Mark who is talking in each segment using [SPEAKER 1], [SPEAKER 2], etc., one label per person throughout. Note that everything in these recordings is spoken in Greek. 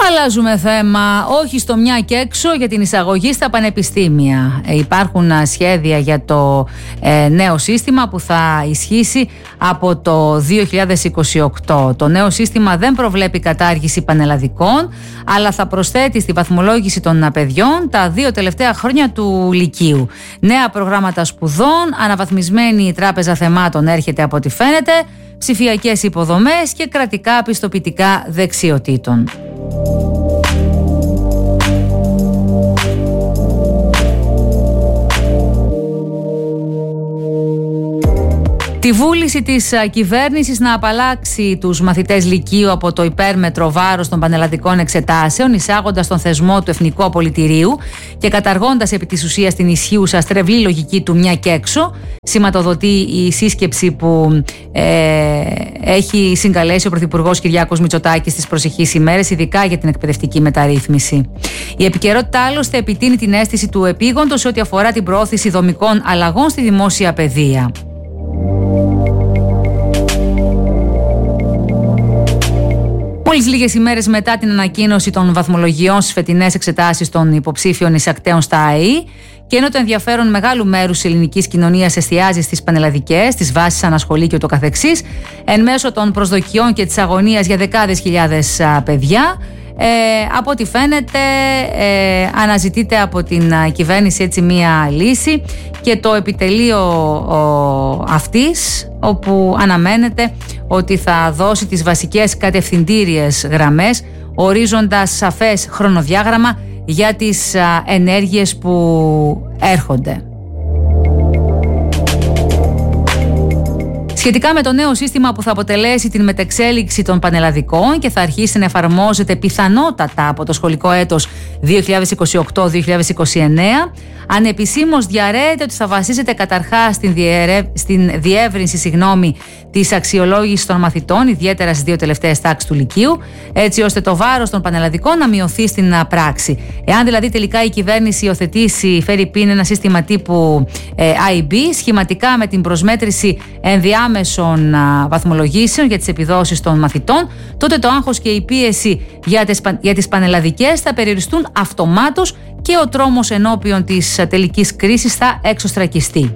[SPEAKER 1] Αλλάζουμε θέμα, όχι στο μια και έξω, για την εισαγωγή στα πανεπιστήμια. Υπάρχουν σχέδια για το νέο σύστημα που θα ισχύσει από το 2028. Το νέο σύστημα δεν προβλέπει κατάργηση πανελλαδικών, αλλά θα προσθέτει στη βαθμολόγηση των παιδιών τα 2 τελευταία χρόνια του Λυκείου. Νέα προγράμματα σπουδών, αναβαθμισμένη τράπεζα θεμάτων έρχεται από ό,τι φαίνεται, ψηφιακές υποδομές και κρατικά πιστοποιητικά δεξιοτήτων. Τη βούληση της κυβέρνησης να απαλλάξει τους μαθητές Λυκείου από το υπέρμετρο βάρος των πανελλαδικών εξετάσεων, εισάγοντας τον θεσμό του Εθνικού Απολυτηρίου και καταργώντας επί της ουσίας την ισχύουσα στρεβλή λογική του μια και έξω, σηματοδοτεί η σύσκεψη που έχει συγκαλέσει ο Πρωθυπουργός Κυριάκος Μητσοτάκης στις προσεχείς ημέρες, ειδικά για την εκπαιδευτική μεταρρύθμιση. Η επικαιρότητα άλλωστε επιτείνει την αίσθηση του επίγοντος σε ό,τι αφορά την προώθηση δομικών αλλαγών στη δημόσια παιδεία. Μόλις λίγες ημέρες μετά την ανακοίνωση των βαθμολογιών στις φετινές εξετάσεις των υποψήφιων εισακτέων στα ΑΕΗ, και ενώ το ενδιαφέρον μεγάλου μέρους της ελληνικής κοινωνίας εστιάζει στις πανελλαδικές, τις βάσεις ανασχολή και ούτω καθεξής, εν μέσω των προσδοκιών και της αγωνίας για δεκάδες χιλιάδες παιδιά, από ό,τι φαίνεται αναζητείται από την κυβέρνηση έτσι μία λύση, και το επιτελείο αυτής, όπου αναμένεται ότι θα δώσει τις βασικές κατευθυντήριες γραμμές, ορίζοντας σαφές χρονοδιάγραμμα για τις ενέργειες που έρχονται. Σχετικά με το νέο σύστημα που θα αποτελέσει την μετεξέλιξη των πανελλαδικών και θα αρχίσει να εφαρμόζεται πιθανότατα από το σχολικό έτος 2028-2029, ανεπισήμως διαρρέεται ότι θα βασίζεται καταρχάς στην διεύρυνση της αξιολόγησης των μαθητών, ιδιαίτερα στις 2 τελευταίες τάξεις του Λυκείου, έτσι ώστε το βάρος των πανελλαδικών να μειωθεί στην πράξη. Εάν δηλαδή τελικά η κυβέρνηση υιοθετήσει, φέρει πίν, ένα σύστημα τύπου IB, σχηματικά με την προσμέτρηση ενδιάμεσων βαθμολογήσεων για τις επιδόσεις των μαθητών, τότε το άγχος και η πίεση για τις πανελλαδικές θα περιοριστούν αυτομάτως και ο τρόμος ενώπιον της τελικής κρίσης θα εξωστρακιστεί.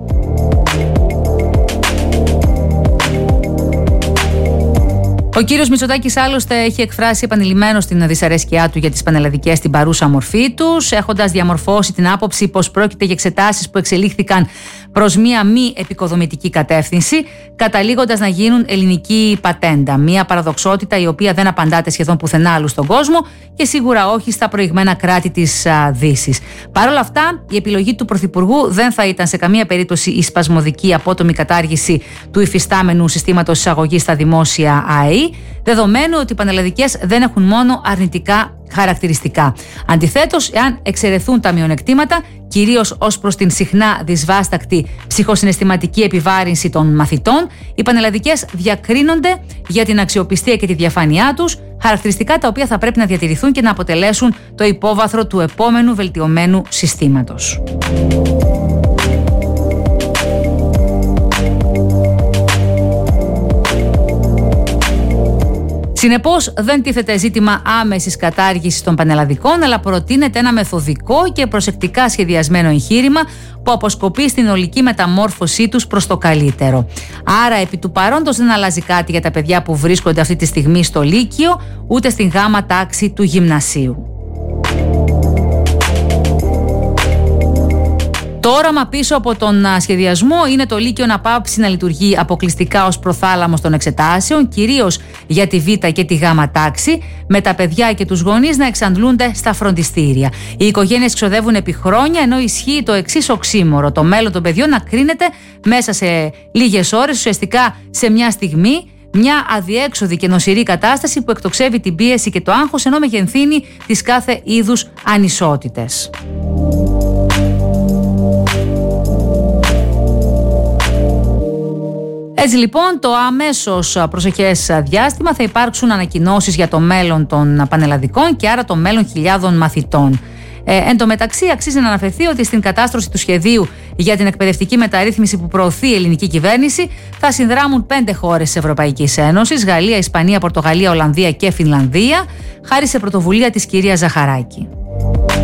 [SPEAKER 1] Ο κύριος Μητσοτάκης άλλωστε έχει εκφράσει επανειλημμένως την δυσαρέσκειά του για τις πανελλαδικές στην παρούσα μορφή τους, έχοντας διαμορφώσει την άποψη πως πρόκειται για εξετάσεις που εξελίχθηκαν προς μία μη επικοδομητική κατεύθυνση, καταλήγοντας να γίνουν ελληνική πατέντα. Μία παραδοξότητα η οποία δεν απαντάται σχεδόν πουθενά άλλου στον κόσμο και σίγουρα όχι στα προηγμένα κράτη της Δύσης. Παρ' όλα αυτά, η επιλογή του Πρωθυπουργού δεν θα ήταν σε καμία περίπτωση η σπασμωδική απότομη κατάργηση του υφιστάμενου συστήματος εισαγωγής στα δημόσια ΑΕΗ, δεδομένου ότι οι πανελλαδικές δεν έχουν μόνο αρνητικά χαρακτηριστικά. Αντιθέτως, εάν εξαιρεθούν τα μειονεκτήματα, κυρίως ως προς την συχνά δυσβάστακτη ψυχοσυναισθηματική επιβάρυνση των μαθητών, οι πανελλαδικές διακρίνονται για την αξιοπιστία και τη διαφάνειά τους, χαρακτηριστικά τα οποία θα πρέπει να διατηρηθούν και να αποτελέσουν το υπόβαθρο του επόμενου βελτιωμένου συστήματος. Συνεπώς, δεν τίθεται ζήτημα άμεσης κατάργησης των πανελλαδικών, αλλά προτείνεται ένα μεθοδικό και προσεκτικά σχεδιασμένο εγχείρημα που αποσκοπεί στην ολική μεταμόρφωσή τους προς το καλύτερο. Άρα, επί του παρόντος δεν αλλάζει κάτι για τα παιδιά που βρίσκονται αυτή τη στιγμή στο Λύκειο, ούτε στην γάμα τάξη του γυμνασίου. Το όραμα πίσω από τον σχεδιασμό είναι το Λύκειο να πάψει να λειτουργεί αποκλειστικά ως προθάλαμος των εξετάσεων, κυρίως για τη Β και τη Γ τάξη, με τα παιδιά και τους γονείς να εξαντλούνται στα φροντιστήρια. Οι οικογένειες ξοδεύουν επί χρόνια, ενώ ισχύει το εξής οξύμορο: το μέλλον των παιδιών να κρίνεται μέσα σε λίγες ώρες, ουσιαστικά σε μια στιγμή. Μια αδιέξοδη και νοσηρή κατάσταση που εκτοξεύει την πίεση και το άγχος, ενώ μεγενθύνει τις κάθε είδους ανισότητες. Έτσι λοιπόν, το αμέσως προσεχές διάστημα θα υπάρξουν ανακοινώσεις για το μέλλον των πανελλαδικών και άρα το μέλλον χιλιάδων μαθητών. Εν τω μεταξύ, αξίζει να αναφερθεί ότι στην κατάστρωση του σχεδίου για την εκπαιδευτική μεταρρύθμιση που προωθεί η ελληνική κυβέρνηση θα συνδράμουν 5 χώρες της Ευρωπαϊκής Ένωσης: Γαλλία, Ισπανία, Πορτογαλία, Ολλανδία και Φινλανδία. χάρη σε πρωτοβουλία της κυρίας Ζαχαράκη.